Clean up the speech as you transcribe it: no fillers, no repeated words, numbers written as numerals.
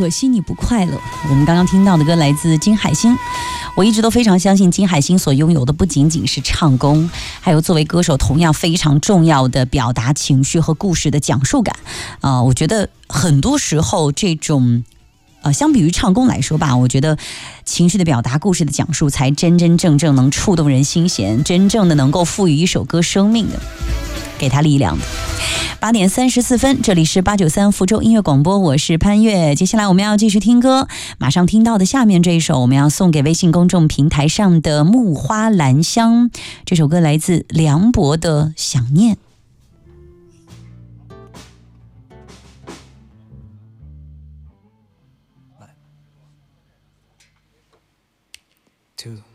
可惜你不快乐。我们刚刚听到的歌来自金海心。我一直都非常相信金海心所拥有的不仅仅是唱功，还有作为歌手同样非常重要的表达情绪和故事的讲述感。我觉得很多时候这种相比于唱功来说吧，我觉得情绪的表达、故事的讲述才真真正正能触动人心弦，真正的能够赋予一首歌生命的，给它力量的。8点34分，这里是893福州音乐广播，我是潘越。接下来我们要继续听歌，马上听到的下面这一首，我们要送给微信公众平台上的木花兰香。这首歌来自梁博的《想念》。 2